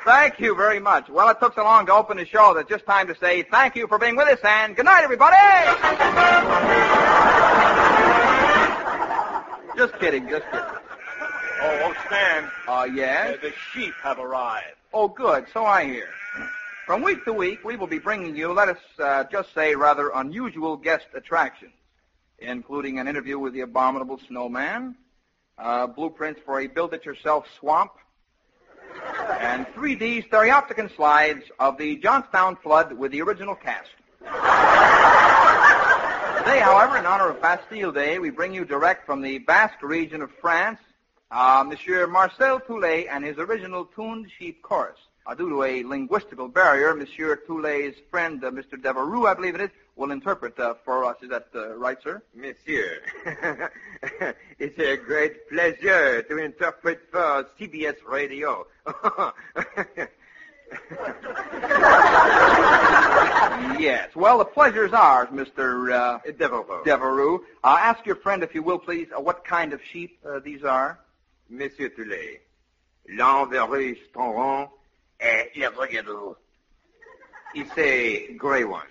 Thank you very much. Well, it took so long to open the show that it's just time to say thank you for being with us and good night, everybody! Just kidding. Oh, Stan. Yes? The sheep have arrived. Oh, good. So I hear. From week to week, we will be bringing you, let us just say, rather unusual guest attractions, including an interview with the abominable snowman, blueprints for a build-it-yourself swamp, and 3D stereopticon slides of the Johnstown flood with the original cast. Today, however, in honor of Bastille Day, we bring you direct from the Basque region of France, Monsieur Marcel Toulet and his original tuned sheep chorus. Due to a linguistical barrier, Monsieur Toulet's friend, Mr. Devereux, I believe it is, will interpret for us. Is that right, sir? Monsieur, it's a great pleasure to interpret for CBS Radio. Yes. Well, the pleasure's ours, Mr. Devereux. Ask your friend, if you will, please, what kind of sheep these are. Monsieur Toulet, l'enverré Stonron et le Rogerou. He say gray ones.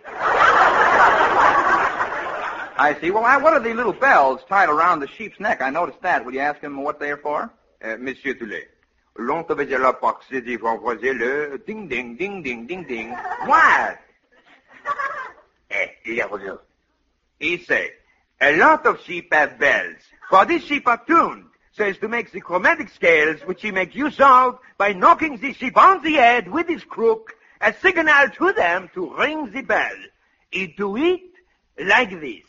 I see. Well, what are the little bells tied around the sheep's neck? I noticed that. Will you ask him what they are for? Monsieur Toulet, longtemps avait la partie des voisins le ding ding ding ding ding ding. What? Le Rogerou. He say, a lot of sheep have bells, for these sheep are tuned so as to make the chromatic scales which he make use of by knocking the sheep on the head with his crook, a signal to them to ring the bell. He do it like this.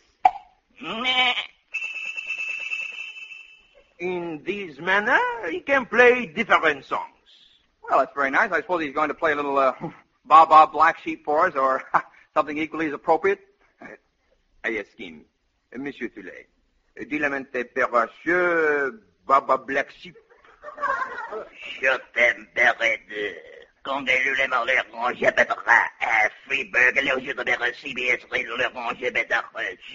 In this manner, he can play different songs. Well, that's very nice. I suppose he's going to play a little Ba Ba Black Sheep for us, or something equally as appropriate. I ask him, Monsieur Toulet, du lamenté peracheux, Baba Black Sheep. Je t'aime, Berede. Quand le morler rangé bêtera, à Freeburg, le jeu de CBS, le rangé bêtera.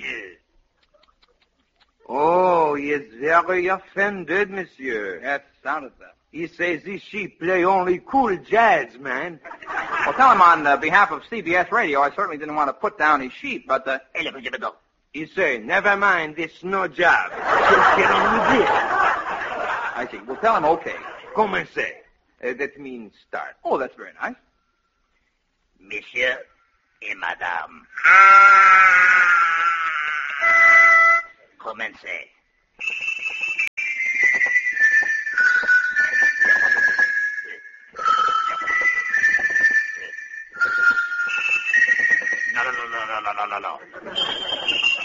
Oh, he is very offended, monsieur. Yes, sounded that. He says these sheep play only cool jazz, man. Well, tell him on behalf of CBS Radio, I certainly didn't want to put down his sheep, but... He say, never mind, this no job. Just get on with it. I see. Well, tell him okay. Commencez. That means start. Oh, that's very nice. Monsieur et Madame. Commencez. No.